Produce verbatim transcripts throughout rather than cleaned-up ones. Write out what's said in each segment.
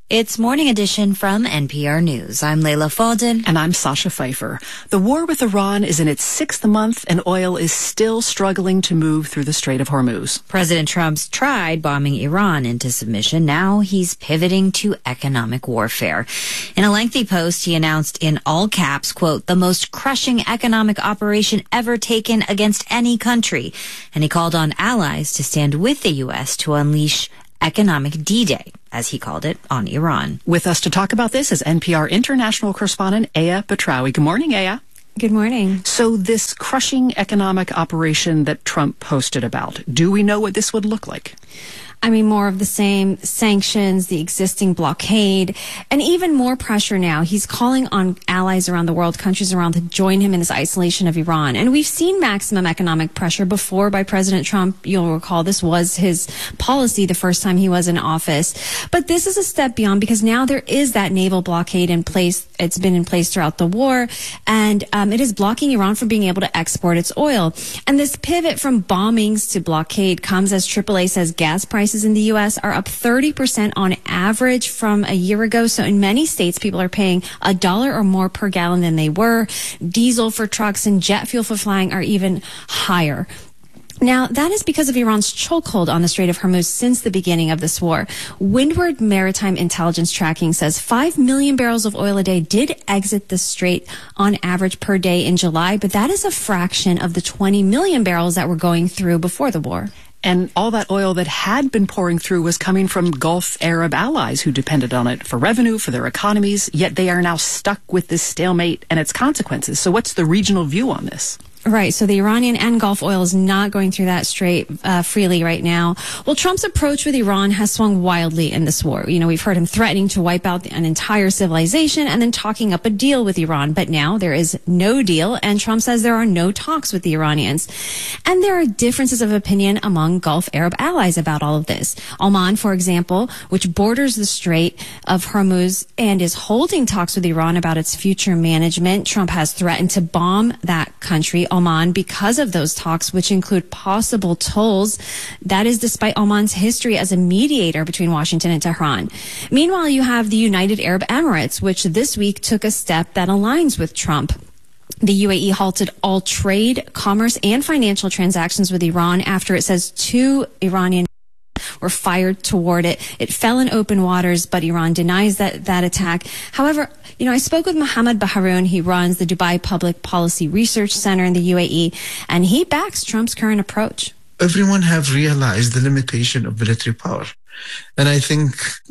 It's Morning Edition from N P R News. I'm Layla Faldin. And I'm Sasha Pfeiffer. The war with Iran is in its sixth month, and oil is still struggling to move through the Strait of Hormuz. President Trump's tried bombing Iran into submission. Now he's pivoting to economic warfare. In a lengthy post, he announced in all caps, quote, the most crushing economic operation ever taken against any country. And he called on allies to stand with the U S to unleash economic D-Day, as he called it, on Iran. With us to talk about this is N P R international correspondent Aya Batrawi. Good morning, Aya. Good morning. So this crushing economic operation that Trump posted about, do we know what this would look like? I mean, more of the same sanctions, the existing blockade, and even more pressure now. He's calling on allies around the world, countries around, to join him in this isolation of Iran. And we've seen maximum economic pressure before by President Trump. You'll recall this was his policy the first time he was in office. But this is a step beyond, because now there is that naval blockade in place. It's been in place throughout the war, and um, it is blocking Iran from being able to export its oil. And this pivot from bombings to blockade comes as triple A says gas prices in the U S are up thirty percent on average from a year ago. So in many states, people are paying a dollar or more per gallon than they were. Diesel for trucks and jet fuel for flying are even higher. Now, that is because of Iran's chokehold on the Strait of Hormuz since the beginning of this war. Windward Maritime Intelligence Tracking says five million barrels of oil a day did exit the strait on average per day in July, but that is a fraction of the twenty million barrels that were going through before the war. And all that oil that had been pouring through was coming from Gulf Arab allies who depended on it for revenue, for their economies, yet they are now stuck with this stalemate and its consequences. So what's the regional view on this? Right. So the Iranian and Gulf oil is not going through that strait uh, freely right now. Well, Trump's approach with Iran has swung wildly in this war. You know, we've heard him threatening to wipe out an entire civilization and then talking up a deal with Iran. But now there is no deal, and Trump says there are no talks with the Iranians. And there are differences of opinion among Gulf Arab allies about all of this. Oman, for example, which borders the Strait of Hormuz and is holding talks with Iran about its future management. Trump has threatened to bomb that country, Oman, because of those talks, which include possible tolls. That is despite Oman's history as a mediator between Washington and Tehran. Meanwhile, you have the United Arab Emirates, which this week took a step that aligns with Trump. The U A E halted all trade, commerce, and financial transactions with Iran after it says two Iranian were fired toward it. It fell in open waters, but Iran denies that, that attack. However, you know, I spoke with Mohammed Baharoun. He runs the Dubai Public Policy Research Center in the U A E, and he backs Trump's current approach. Everyone have realized the limitation of military power. And I think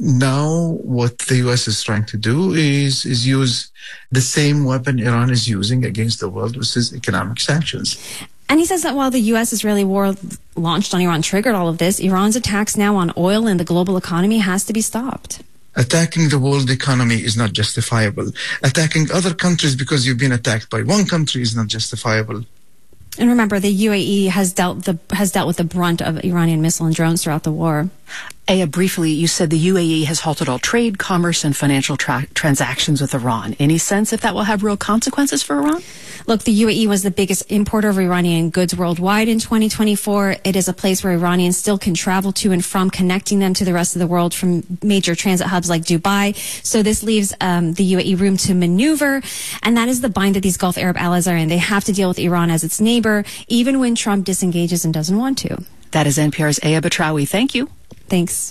now what the U S is trying to do is, is use the same weapon Iran is using against the world, which is economic sanctions. And he says that while the U S Israeli war launched on Iran triggered all of this, Iran's attacks now on oil and the global economy has to be stopped. Attacking the world economy is not justifiable. Attacking other countries because you've been attacked by one country is not justifiable. And remember, the U A E has dealt the has dealt with the brunt of Iranian missile and drones throughout the war. Aya, briefly, you said the U A E has halted all trade, commerce, and financial tra- transactions with Iran. Any sense if that will have real consequences for Iran? Look, the U A E was the biggest importer of Iranian goods worldwide in twenty twenty-four. It is a place where Iranians still can travel to and from, connecting them to the rest of the world from major transit hubs like Dubai. So this leaves um, the U A E room to maneuver, and that is the bind that these Gulf Arab allies are in. They have to deal with Iran as its neighbor, even when Trump disengages and doesn't want to. That is N P R's Aya Batrawi. Thank you. Thanks.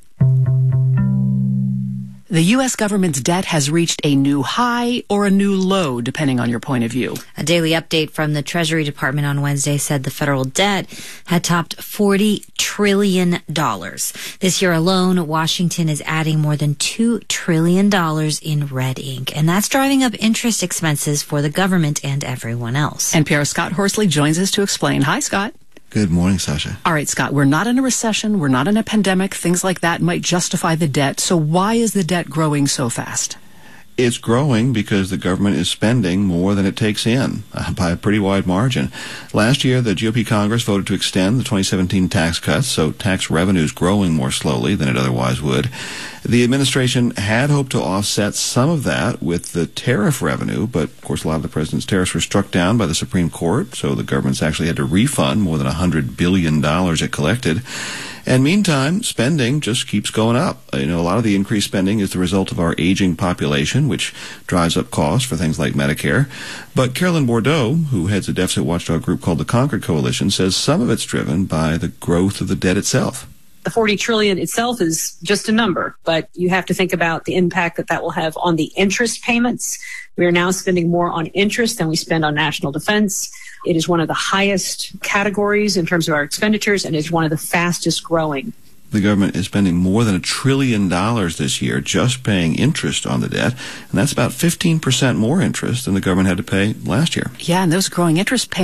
The U S government's debt has reached a new high or a new low, depending on your point of view. A daily update from the Treasury Department on Wednesday said the federal debt had topped forty trillion dollars. This year alone, Washington is adding more than two trillion dollars in red ink, and that's driving up interest expenses for the government and everyone else. N P R's Scott Horsley joins us to explain. Hi, Scott. Good morning, Sasha. All right, Scott, we're not in a recession. We're not in a pandemic. Things like that might justify the debt. So why is the debt growing so fast? It's growing because the government is spending more than it takes in uh, by a pretty wide margin. Last year, the G O P Congress voted to extend the twenty seventeen tax cuts, so tax revenue is growing more slowly than it otherwise would. The administration had hoped to offset some of that with the tariff revenue, but of course a lot of the president's tariffs were struck down by the Supreme Court, so the government's actually had to refund more than one hundred billion dollars it collected. And meantime, spending just keeps going up. You know, a lot of the increased spending is the result of our aging population, which drives up costs for things like Medicare. But Carolyn Bordeaux, who heads a deficit watchdog group called the Concord Coalition, says some of it's driven by the growth of the debt itself. The forty trillion dollars itself is just a number, but you have to think about the impact that that will have on the interest payments. We are now spending more on interest than we spend on national defense. It is one of the highest categories in terms of our expenditures and is one of the fastest growing. The government is spending more than a trillion dollars this year just paying interest on the debt, and that's about fifteen percent more interest than the government had to pay last year. Yeah, and those growing interest payments